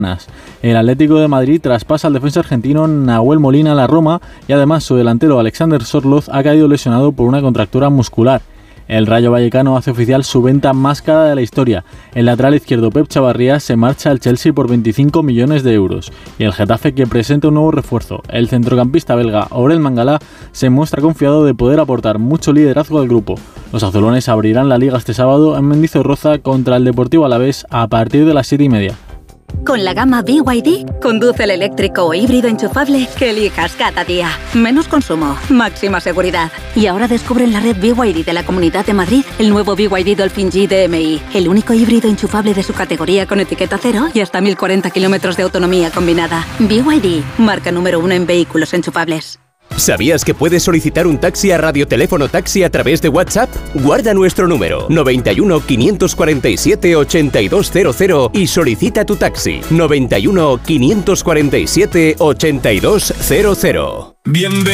El Atlético de Madrid traspasa al defensa argentino Nahuel Molina a la Roma y además su delantero Alexander Sorloz ha caído lesionado por una contractura muscular. El Rayo Vallecano hace oficial su venta más cara de la historia. El lateral izquierdo Pep Chavarría se marcha al Chelsea por 25 millones de euros. Y el Getafe, que presenta un nuevo refuerzo. El centrocampista belga Aurel Mangala se muestra confiado de poder aportar mucho liderazgo al grupo. Los azulones abrirán la liga este sábado en Mendizorroza contra el Deportivo Alavés a partir de las 7:30. Con la gama BYD, conduce el eléctrico o híbrido enchufable que elijas cada día. Menos consumo, máxima seguridad. Y ahora descubre en la red BYD de la Comunidad de Madrid el nuevo BYD Dolphin G DMI, el único híbrido enchufable de su categoría con etiqueta cero y hasta 1040 kilómetros de autonomía combinada. BYD, marca número 1 en vehículos enchufables. ¿Sabías que puedes solicitar un taxi a Radioteléfono Taxi a través de WhatsApp? Guarda nuestro número 91 547 8200 y solicita tu taxi 91 547 8200. Bienvenido.